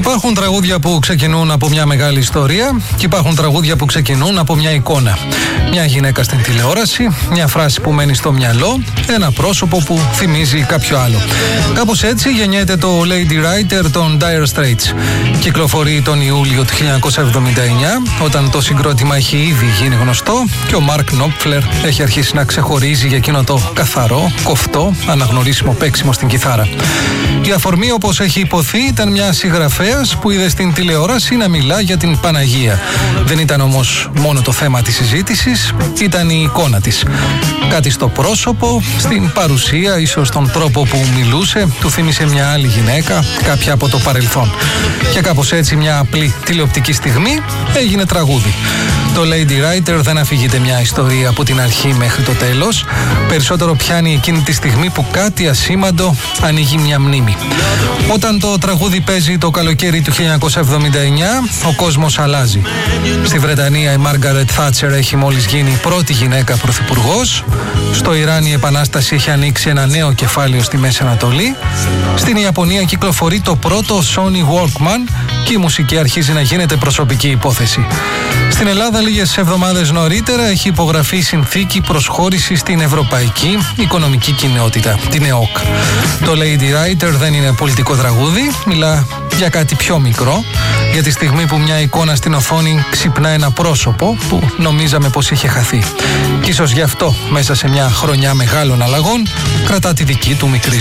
Υπάρχουν τραγούδια που ξεκινούν από μια μεγάλη ιστορία και υπάρχουν τραγούδια που ξεκινούν από μια εικόνα. Μια γυναίκα στην τηλεόραση, μια φράση που μένει στο μυαλό, ένα πρόσωπο που θυμίζει κάποιο άλλο. Κάπως έτσι γεννιέται το Lady Writer των Dire Straits. Κυκλοφορεί τον Ιούλιο του 1979, όταν το συγκρότημα έχει ήδη γίνει γνωστό και ο Mark Knopfler έχει αρχίσει να ξεχωρίζει για εκείνο το καθαρό, κοφτό, αναγνωρίσιμο παίξιμο στην κιθάρα. Η αφορμή, όπως έχει υποθεί, ήταν μια συγγραφέας που είδε στην τηλεόραση να μιλά για την Παναγία. Δεν ήταν όμως μόνο το θέμα της συζήτησης, ήταν η εικόνα της. Κάτι στο πρόσωπο, στην παρουσία, ίσως τον τρόπο που μιλούσε, του θύμισε μια άλλη γυναίκα, κάποια από το παρελθόν. Και κάπως έτσι μια απλή τηλεοπτική στιγμή έγινε τραγούδι. Το Lady Writer δεν αφηγείται μια ιστορία από την αρχή μέχρι το τέλος. Περισσότερο πιάνει εκείνη τη στιγμή που κάτι ασήμαντο ανοίγει μια μνήμη. Όταν το τραγούδι παίζει το καλοκαίρι του 1979, ο κόσμος αλλάζει. Στη Βρετανία η Μάργαρετ Θάτσερ έχει μόλις γίνει η πρώτη γυναίκα πρωθυπουργός. Στο Ιράν η Επανάσταση έχει ανοίξει ένα νέο κεφάλαιο στη Μέση Ανατολή. Στην Ιαπωνία κυκλοφορεί το πρώτο Sony Walkman και η μουσική αρχίζει να γίνεται προσωπική υπόθεση. Στην Ελλάδα, λίγες εβδομάδες νωρίτερα, έχει υπογραφεί η συνθήκη προσχώρησης στην Ευρωπαϊκή Οικονομική Κοινότητα, την ΕΟΚ. Το Lady Writer δεν είναι πολιτικό τραγούδι, μιλά για κάτι πιο μικρό, για τη στιγμή που μια εικόνα στην οθόνη ξυπνά ένα πρόσωπο που νομίζαμε πως είχε χαθεί. Και ίσως γι' αυτό, μέσα σε μια χρονιά μεγάλων αλλαγών, κρατά τη δική του μικρή